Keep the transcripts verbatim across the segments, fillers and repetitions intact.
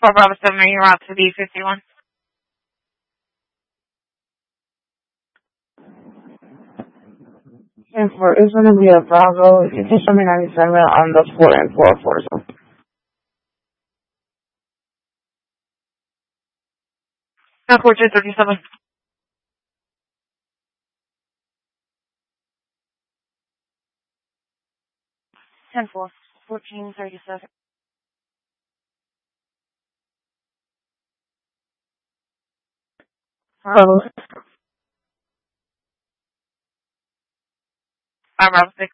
four Bravo seven, are you route to B fifty-one? And for it's going to be a Bravo seven ninety-seven on the four and four four zone. fourteen thirty-seven. ten four, fourteen thirty-seven. Bravo. five Bravo six.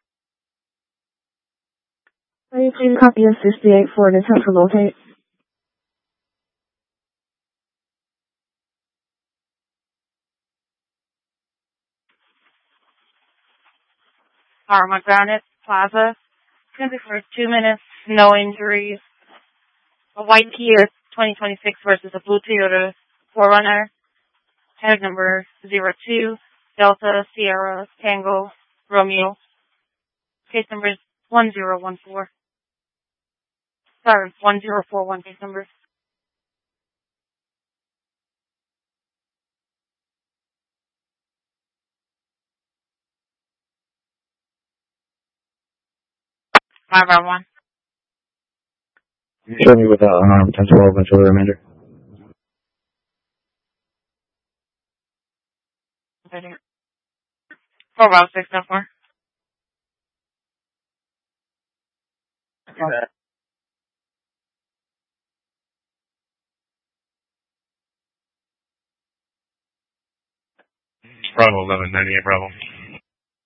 Can you please copy a sixty-eight for the attempt to locate? Arma Granite Plaza. It's going to be for two minutes, no injuries. A white Kia twenty twenty-six versus a blue Toyota four runner. Tag number zero two, Delta, Sierra, Tango, Romeo. Case number is one zero one four. Sorry, one zero four one case number. five Bravo one. Can you show me with the unarmed ten twelve until the remainder? four Bravo six no four. Okay. Bravo eleven ninety-eight Bravo.